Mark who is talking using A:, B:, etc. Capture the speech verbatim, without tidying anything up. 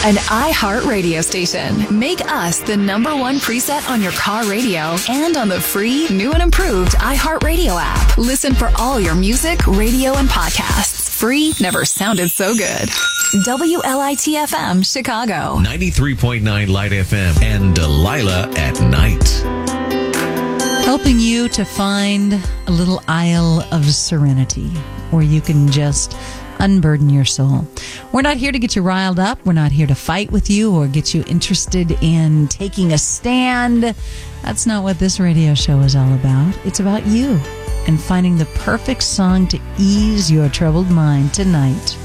A: An iHeart radio station. Make us the number one preset on your car radio and on the free, new and improved iHeart Radio app. Listen for all your music, radio, and podcasts. Free never sounded so good. W L I T F M, Chicago.
B: ninety-three point nine Light F M and Delilah at night.
C: Helping you to find a little isle of serenity where you can just unburden your soul. We're not here to get you riled up. We're not here to fight with you or get you interested in taking a stand. That's not what this radio show is all about. It's about you and finding the perfect song to ease your troubled mind tonight.